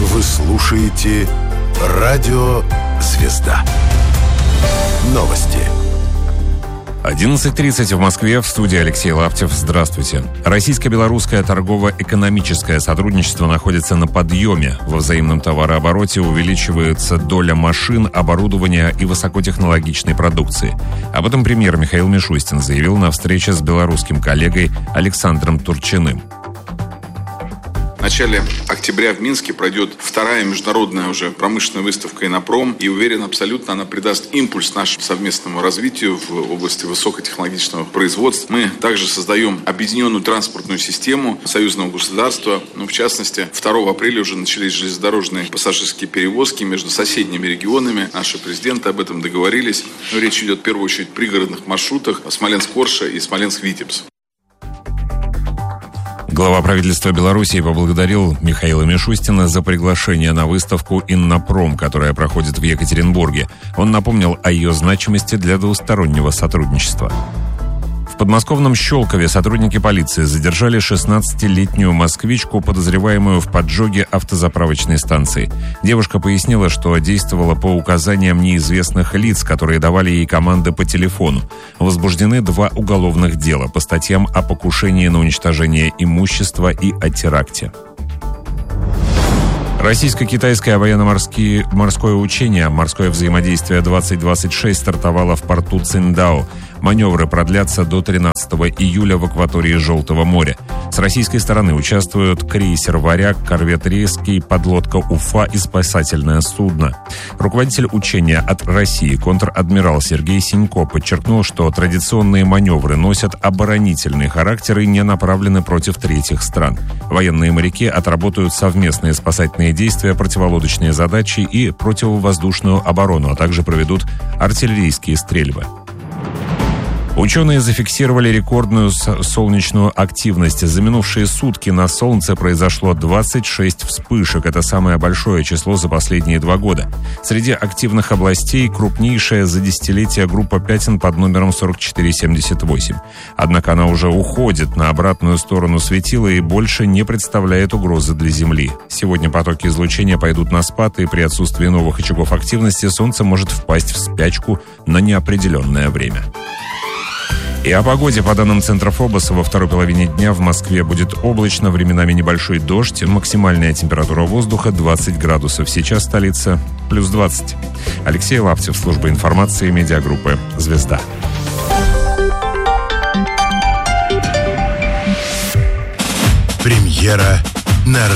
Вы слушаете «Радио Звезда». Новости. 11:30 в Москве, в студии Алексей Лаптев. Здравствуйте. Российско-белорусское торгово-экономическое сотрудничество находится на подъеме. Во взаимном товарообороте увеличивается доля машин, оборудования и высокотехнологичной продукции. Об этом премьер Михаил Мишустин заявил на встрече с белорусским коллегой Александром Турчиным. В начале октября в Минске пройдет вторая международная уже промышленная выставка «Иннопром». И уверен, абсолютно она придаст импульс нашему совместному развитию в области высокотехнологичного производства. Мы также создаем объединенную транспортную систему союзного государства. В частности, 2 апреля уже начались железнодорожные пассажирские перевозки между соседними регионами. Наши президенты об этом договорились. Речь идет в первую очередь о пригородных маршрутах Смоленск-Орша и Смоленск-Витебск. Глава правительства Беларуси поблагодарил Михаила Мишустина за приглашение на выставку «Иннопром», которая проходит в Екатеринбурге. Он напомнил о ее значимости для двустороннего сотрудничества. В подмосковном Щелкове сотрудники полиции задержали 16-летнюю москвичку, подозреваемую в поджоге автозаправочной станции. Девушка пояснила, что действовала по указаниям неизвестных лиц, которые давали ей команды по телефону. Возбуждены 2 уголовных дела по статьям о покушении на уничтожение имущества и о теракте. Российско-китайское военно-морское учение «Морское взаимодействие-2026» стартовало в порту Циндао. Маневры продлятся до 13 июля в акватории Желтого моря. С российской стороны участвуют крейсер «Варяг», корвет «Рейский», подлодка «Уфа» и спасательное судно. Руководитель учения от России, контр-адмирал Сергей Синько, подчеркнул, что традиционные маневры носят оборонительный характер и не направлены против третьих стран. Военные моряки отработают совместные спасательные действия, противолодочные задачи и противовоздушную оборону, а также проведут артиллерийские стрельбы. Ученые зафиксировали рекордную солнечную активность. За минувшие сутки на Солнце произошло 26 вспышек. Это самое большое число за последние 2 года. Среди активных областей крупнейшая за десятилетие группа пятен под номером 4478. Однако она уже уходит на обратную сторону светила и больше не представляет угрозы для Земли. Сегодня потоки излучения пойдут на спад, и при отсутствии новых очагов активности Солнце может впасть в спячку на неопределенное время. И о погоде. По данным Центра Фобоса, во второй половине дня в Москве будет облачно, временами небольшой дождь. Максимальная температура воздуха 20 градусов. Сейчас столица плюс 20. Алексей Лаптев, служба информации, медиагруппы «Звезда». Премьера на